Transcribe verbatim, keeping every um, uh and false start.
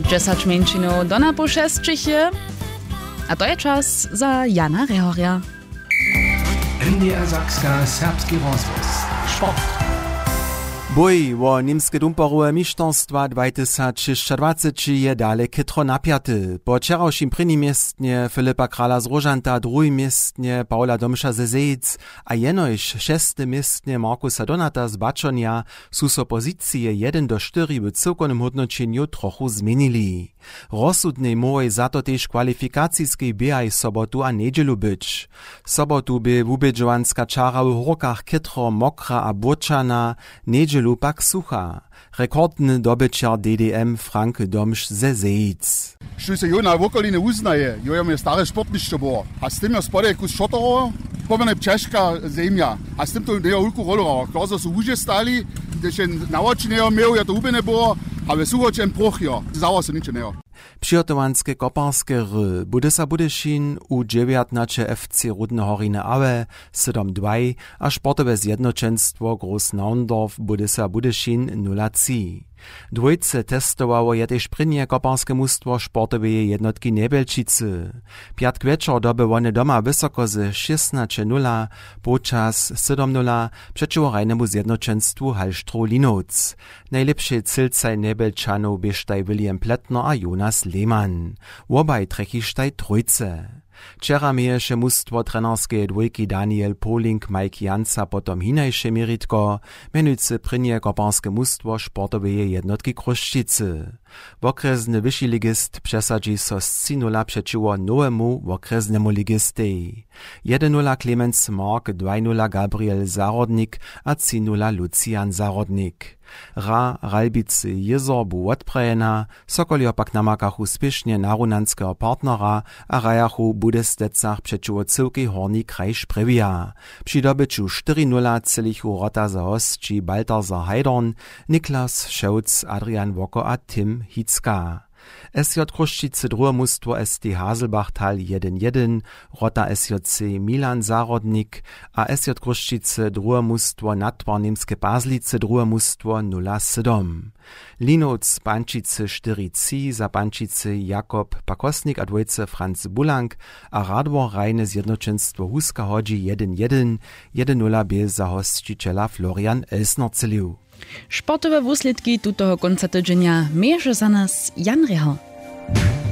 dziesięć minut do na po šestčiche. A to je czas za Jana Rehoria. N D R Sakska serbski rozvoz. Sport. Boj o niemskie dumperowe mišćanstwa dwa tysiące dwadzieścia je dalej kytro napiaty. Po wczorajszym prvním miestnie Filipa Krala z Rožanta, druhým miestnie Paula Domša ze Zejc a jenož šesté miestnie Markusa Donata z Bačonia sú so pozície jeden do štyri w celkovnom hodnočeniu trochu zmenili. Rozsudnej môj za to tež kvalifikacijskej by aj sobotu a nedelu byč. Sobotu by wubedžovanska čara v horkach kytro, mokra a burčana, nedelu pak sucha. Rekordny dobyčar D D M Frank Domš ze Zejc. Što se jo na okoline uznaje, jo je stare sportnišće bo. A s tim jo spode kus šotorova, pomene češka zemlja. A s tim to ne je ulku rolova. Klazo su uže stali, gdje še navoči ne je imel, je to ubene bo, a ve suhočem prochjo. Zawa se niče ne je. Přihotowanske koparske ry. Budesa Budešin u dziewiętnaście F C Rudne Horine Aue siedem dwa a sportowe zjednoczenstwo Groß Naundorf Budesa Budešin nula trzy. Dwójce testowało je też prynje koparskie mustwo sportowej jednotki Nebelčice. Piatk wieczor dobywane doma wysoko z szesnaście nula, podczas siedem nula przeciwrajnemu zjednoczenstwu Hallstrou Linowc. Najlepsze cylcaj Nebelčanów bysztaj William Pletner a Jonas Lehmann. Obaj trechisztaj trójce. Wczera mieješe mustwo trenerskie dwójki Daniel Poling, Mike Janca, potom hinajše meritko, menujce prynje koparskie mustwo sportowej jednotki Kruščice. Okresny wyższy ligist przesadzi so z trzy nula przeciwko nowemu okresnemu ligistej. jeden nula Clemens Mark, dwa nula Gabriel Zarodnik a trzy nula Lucian Zarodnik. Ra Ralbicy Jezor bu odprejena, Sokolio pak namakach uspiesznie narunanskiego partnera, a rajachu Budestecach przeciwko cyłki Horni kraj Sprewia. Przy dobyciu cztery nula celichu Rota za hostci Balthasar Heidorn, Niklas Scheutz, Adrian Woko a Tim Hitzka. S J Kruščice druhe mustwo S T Haselbachtal jeden jeden, Rota S J C Milan Zarodnik, a S J Kruščice druhe mustwo Natwar Niemskie Bazlice druhe mustwo nula siedem. Linowc Pančice cztery trzy, za Pančice Jakob Pakosnik a dwójce Franz Bulank, a Radwor Rajne Zjednoczenstwo Huska hodzi jeden jeden, jeden nula by za hostčiciela Florian Elsner celił. Sportowe wusledki tutego konca tydzienia mierzy za nas Jan Reho.